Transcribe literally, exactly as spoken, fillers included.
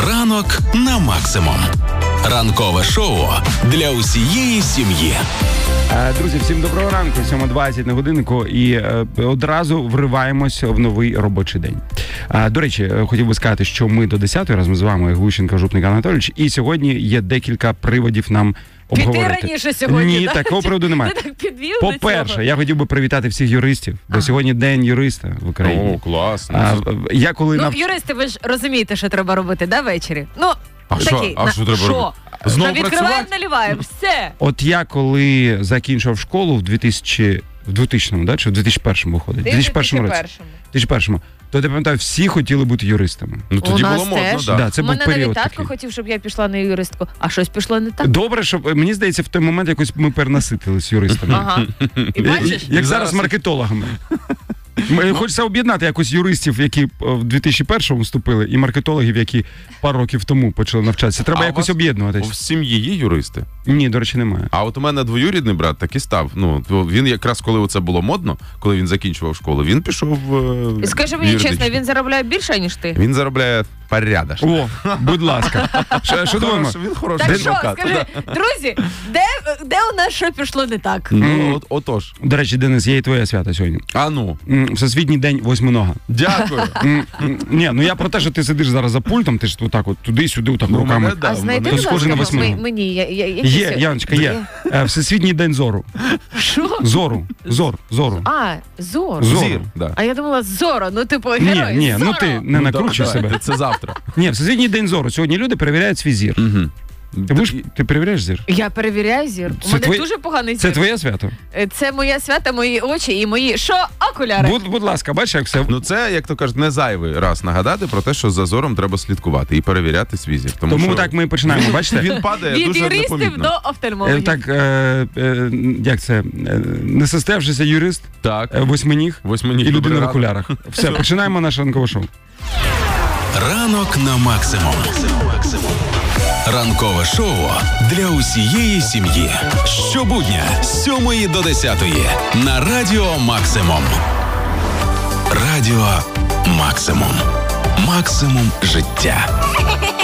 Ранок на максимум. Ранкове шоу для усієї сім'ї. Друзі, всім доброго ранку. сьома двадцять на годиннику і е, одразу вриваємося в новий робочий день. Е, до речі, хотів би сказати, що ми до десятої разом з вами, Глущенко, Жупник Анатолійович, і сьогодні є декілька приводів нам обговорити. Піти раніше сьогодні, Ні, так? такого приводу немає. Ти так підвів По-перше, до цього. я хотів би привітати всіх юристів, бо сьогодні День юриста в Україні. О, класно. А, я коли Ну, нав... юристи, ви ж розумієте, що треба робити, да, ввечері? Ну, А що? такий, А на- що треба що? робити? Знову Та відкриваємо, працювати? наливаємо, все. От я коли закінчував школу в двохтисячному, в двохтисячному, да, чи в дві тисячі першому виходить? Ти В дві тисячі першому році. в В дві тисячі першому. То я пам'ятаю, всі хотіли бути юристами. Ну тоді У нас було модно, теж. да. Да, це У був мене навіть період татко такий. хотів, щоб я пішла на юристку, а щось пішло не так. Добре, що мені здається, в той момент якось ми перенаситились юристами. Ага. І бачиш? Як І зараз зараз- маркетологами. Ми- Хочеться об'єднати якось юристів, які е, в дві тисячі першому вступили, і маркетологів, які пару років тому почали навчатися. Треба А у якось вас об'єднуватись. В сім'ї є юристи. Ні, до речі, немає. А от у мене двоюрідний брат так і став. Ну, він якраз коли це було модно, коли він закінчував школу, він пішов в І скажи мені чесно, він заробляє більше, ніж ти? Він заробляє порядочно. О, будь ласка. Що, що думаємо? Хороший, він хороший Так що, адвокат. скажи, друзі, де, де у нас що пішло не так? Ну, от, отож. До речі, Денис, є і твоє свято сьогодні. А ну, М, Всесвітній день восьминога. дякую. М, м, Ні, ну я про те, що ти сидиш зараз за пультом, ти ж отак от туди-сюди, отак Ну, руками. мене, да, А в знайди, мене- То будь схоже на ласка, восьминога. м- мені, я, я, якісь- Є, Яночка, є. Е, Всесвітній день зору. Що? Зору. Зор. Зору. А, Зор. Зору. Зір, да. А я думала, Зоро, ну типу Ні, герой. ні, ну Зоро. ти не Ну, накручуй давай, себе. Це завтра. Ні, Всесвітній день зору. Сьогодні люди перевіряють свій зір. Угу. Ти, будеш, ти перевіряєш зір? Я перевіряю зір. У Це мене твоє- дуже поганий Це зір. твоє свято? Е, Це моє свято, мої очі і мої що? Окуляри. Будь, будь ласка, бачиш, як все. Ну це, як то кажуть, не зайвий раз нагадати про те, що за зором треба слідкувати і перевіряти свій зір. Тому, Тому що так ми і починаємо, бачите? він падає Від дуже юристів непомітно. до офтальмологів. Е, Так, е, е, як це? Е, Несостоявшийся юрист, Так, е, восьминіг восьминіг. і людина добрий в ранок. окулярах. Все, починаємо наше ранкове шоу. Ранок на максимум. Ранкове шоу для усієї сім'ї. Щобудня з сьомої до десятої на Радіо Максимум. Радіо Максимум. Максимум життя.